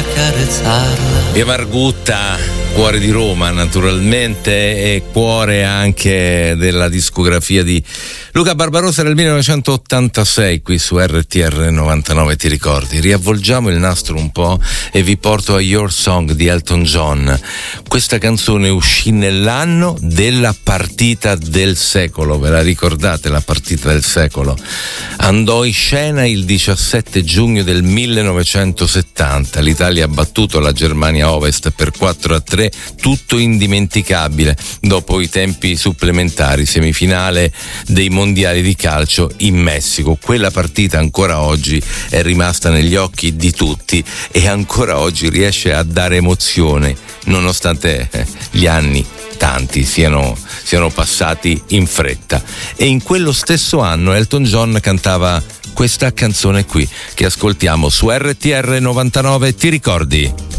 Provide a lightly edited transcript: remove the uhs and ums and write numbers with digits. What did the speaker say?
accarezzarla. Via Margutta, cuore di Roma naturalmente, e cuore anche della discografia di Luca Barbarossa del 1986 qui su RTR 99, ti ricordi? Riavvolgiamo il nastro un po' e vi porto a Your Song di Elton John. Questa canzone uscì nell'anno della partita del secolo, ve la ricordate la partita del secolo? Andò in scena il 17 giugno del 1970, l'Italia ha battuto la Germania Ovest per 4-3, tutto indimenticabile dopo i tempi supplementari, semifinale dei mondiali di calcio in Messico. Quella partita ancora oggi è rimasta negli occhi di tutti e ancora oggi riesce a dare emozione nonostante gli anni tanti siano passati in fretta. E in quello stesso anno Elton John cantava questa canzone qui che ascoltiamo su RTR 99, ti ricordi?